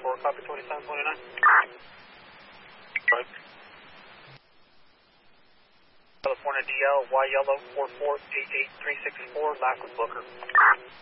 4, copy 2729. Right. California DL, Y yellow 4488 364, Lackwood Booker.